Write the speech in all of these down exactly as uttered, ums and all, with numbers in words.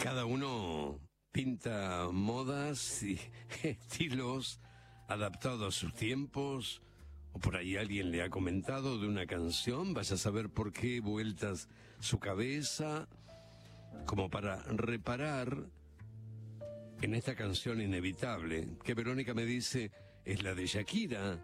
Cada uno pinta modas y estilos adaptados a sus tiempos, o por ahí alguien le ha comentado de una canción, vaya a saber por qué vueltas su cabeza, como para reparar en esta canción inevitable, que Verónica me dice es la de Shakira.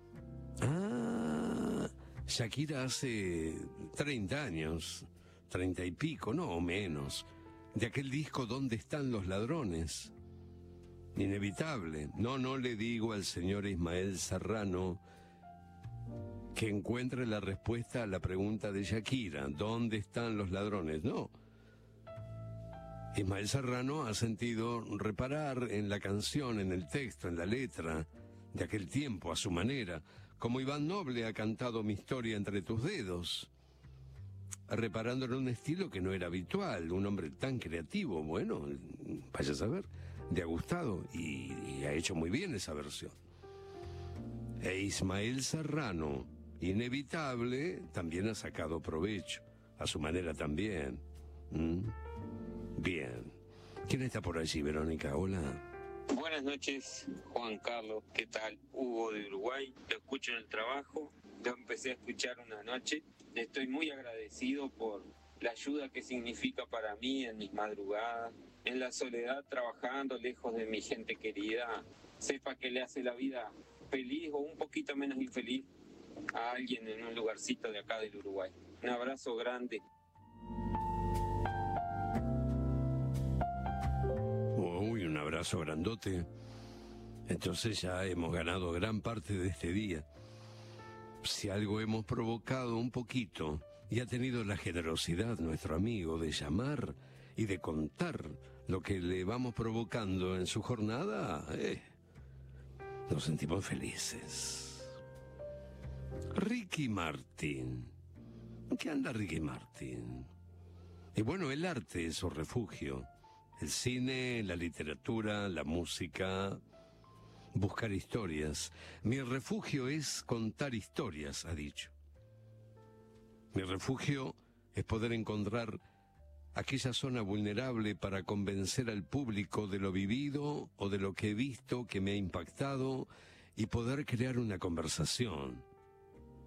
Ah, Shakira hace treinta años, treinta y pico, no, o menos, de aquel disco ¿Dónde están los ladrones? Inevitable. No, no le digo al señor Ismael Serrano que encuentre la respuesta a la pregunta de Shakira, ¿dónde están los ladrones? No. Ismael Serrano ha sentido reparar en la canción, en el texto, en la letra de aquel tiempo, a su manera, como Iván Noble ha cantado Mi historia entre tus dedos, reparando en un estilo que no era habitual, un hombre tan creativo, bueno, vaya a saber, le ha gustado y, y ha hecho muy bien esa versión. E Ismael Serrano, inevitable, también ha sacado provecho, a su manera también. ¿Mm? Bien. ¿Quién está por allí, Verónica? Hola. Buenas noches, Juan Carlos. ¿Qué tal? Hugo de Uruguay. Lo escucho en el trabajo. Lo empecé a escuchar una noche. Estoy muy agradecido por la ayuda que significa para mí en mis madrugadas, en la soledad, trabajando lejos de mi gente querida. Sepa que le hace la vida feliz o un poquito menos infeliz a alguien en un lugarcito de acá del Uruguay. Un abrazo grande. Uy, un abrazo grandote. Entonces ya hemos ganado gran parte de este día. Si algo hemos provocado un poquito, y ha tenido la generosidad nuestro amigo de llamar y de contar lo que le vamos provocando en su jornada, eh, nos sentimos felices. Ricky Martin. ¿Qué anda Ricky Martin? Y bueno, el arte es su refugio. El cine, la literatura, la música, buscar historias. Mi refugio es contar historias, ha dicho. Mi refugio es poder encontrar aquella zona vulnerable para convencer al público de lo vivido o de lo que he visto que me ha impactado y poder crear una conversación.